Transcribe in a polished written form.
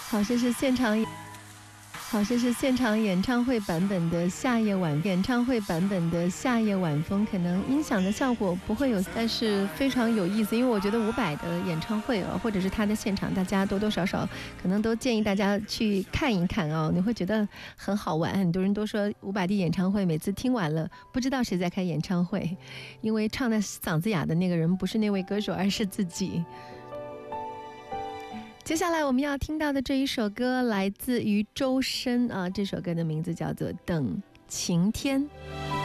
好，这是现场演唱会版本的夏夜晚风，可能音响的效果不会有，但是非常有意思。因为我觉得伍佰的演唱会或者是他的现场，大家多多少少可能都建议大家去看一看你会觉得很好玩。很多人都说伍佰的演唱会每次听完了不知道谁在开演唱会，因为唱的嗓子哑的那个人不是那位歌手，而是自己。接下来我们要听到的这一首歌来自于周深这首歌的名字叫做《等晴天》。